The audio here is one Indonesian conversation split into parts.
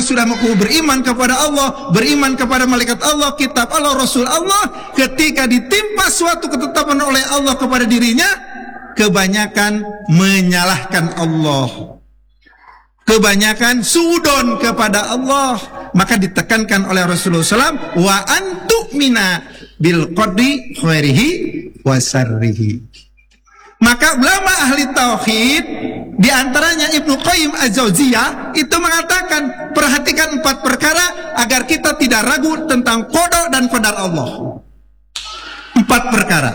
sudah mengaku beriman kepada Allah, beriman kepada malaikat Allah, kitab Allah, Rasul Allah, ketika ditimpa suatu ketetapan oleh Allah kepada dirinya, kebanyakan menyalahkan Allah, kebanyakan sudon kepada Allah. Maka ditekankan oleh Rasulullah SAW, wa antu'mina bil qadri khairihi wa sarrihi. Maka ulama ahli tauhid, di antaranya Ibnu Qayyim Az-Jauziyah, itu mengatakan, perhatikan 4 perkara agar kita tidak ragu tentang qada dan qadar Allah. 4 perkara.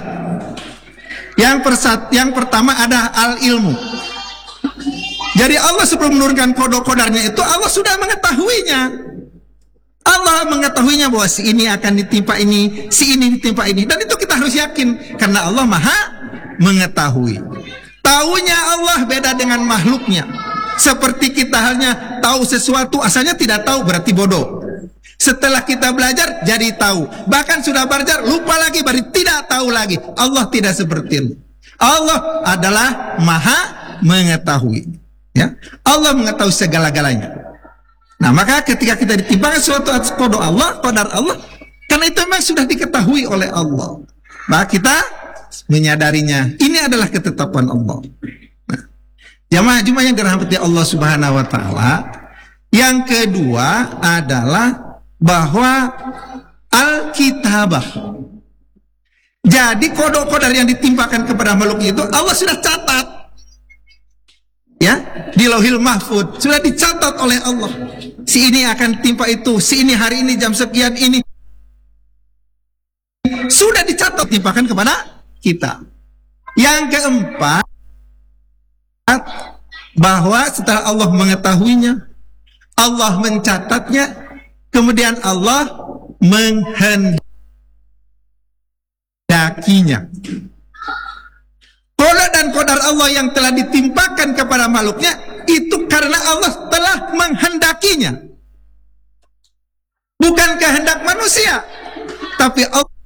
Yang pertama ada al-ilmu. Jadi Allah sebelum menurunkan qada-qadarnya itu, Allah sudah mengetahuinya. Allah mengetahuinya bahwa si ini akan ditimpa ini, si ini ditimpa ini. Dan itu kita harus yakin, karena Allah maha mengetahui. Taunya Allah beda dengan makhluknya. Seperti kita hanya tahu sesuatu, asalnya tidak tahu berarti bodoh. Setelah kita belajar jadi tahu. Bahkan sudah belajar lupa lagi, berarti tidak tahu lagi. Allah tidak seperti itu. Allah adalah maha mengetahui. Ya, Allah mengetahui segala-galanya. Nah, maka ketika kita ditimpakan suatu atas qada Allah, qadar Allah, karena itu memang sudah diketahui oleh Allah, maka kita menyadarinya. Ini adalah ketetapan Allah. Nah, jamaah yang dirahmati Allah Subhanahu wa taala, yang kedua adalah bahwa al-kitabah. Jadi qada-qadar yang ditimpakan kepada makhluk itu Allah sudah catat. Ya, di Lauhil Mahfuz sudah dicatat oleh Allah. Si ini akan timpa itu, si ini hari ini jam sekian ini. Sudah dicatat, timpakan kepada kita. Yang keempat, bahwa setelah Allah mengetahuinya, Allah mencatatnya, kemudian Allah menghendakinya. Qada dan qadar Allah yang telah ditimpakan kepada makhluknya itu karena Allah telah menghendakinya. Bukan kehendak manusia, tapi Allah